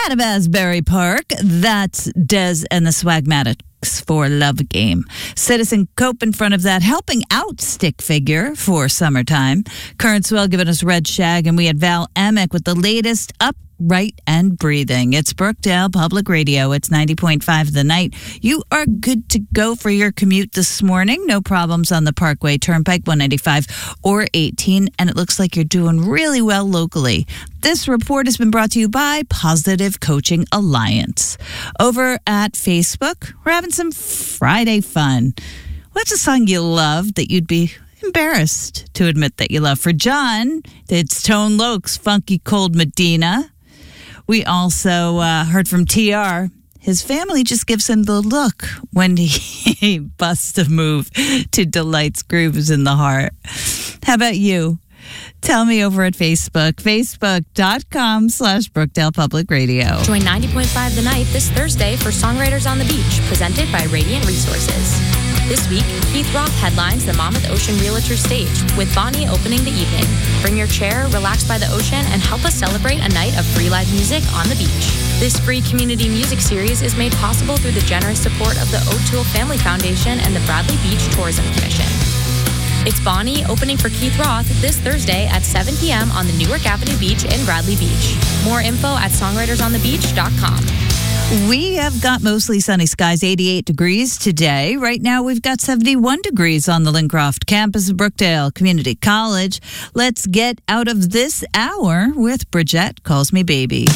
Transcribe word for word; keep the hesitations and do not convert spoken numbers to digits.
out of Asbury Park, that's Des and the Swagmatics for Love Game. Citizen Cope in front of that, helping out Stick Figure for summertime. Current Swell giving us Red Shag, and we had Val Emick with the latest Up, Right, and Breathing. It's Brookdale Public Radio. It's ninety point five The Night. You are good to go for your commute this morning. No problems on the Parkway Turnpike, one ninety-five or eighteen, and it looks like you're doing really well locally. This report has been brought to you by Positive Coaching Alliance. Over at Facebook, we're having some Friday fun. What's a song you love that you'd be embarrassed to admit that you love? For John, it's Tone Loc's Funky Cold Medina. We also uh, heard from T R. His family just gives him the look when he busts a move to Delight's Grooves in the Heart. How about you? Tell me over at Facebook, facebook.com slash Brookdale Public Radio. Join ninety point five The Night this Thursday for Songwriters on the Beach, presented by Radiant Resources. This week, Keith Roth headlines the Monmouth Ocean Realtor stage, with Bonnie opening the evening. Bring your chair, relax by the ocean, and help us celebrate a night of free live music on the beach. This free community music series is made possible through the generous support of the O'Toole Family Foundation and the Bradley Beach Tourism Commission. It's Bonnie opening for Keith Roth this Thursday at seven p.m. on the Newark Avenue Beach in Bradley Beach. More info at songwriters on the beach dot com. We have got mostly sunny skies, eighty-eight degrees today. Right now, we've got seventy-one degrees on the Lincroft campus of Brookdale Community College. Let's get out of this hour with Bridget Calls Me Baby.